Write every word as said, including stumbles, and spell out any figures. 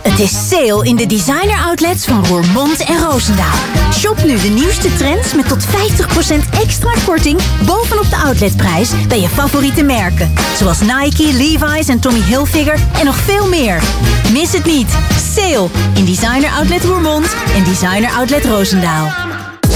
Het is sale in de designer outlets van Roermond en Roosendaal. Shop nu de nieuwste trends met tot vijftig procent extra korting bovenop de outletprijs bij je favoriete merken. Zoals Nike, Levi's en Tommy Hilfiger en nog veel meer. Mis het niet. Sale in designer outlet Roermond en designer outlet Roosendaal.